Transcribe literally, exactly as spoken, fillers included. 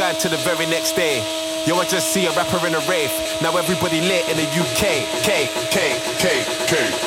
band to the very next day. Yo, I just see a rapper in a rave. Now everybody lit in the U K. K, K, K, K.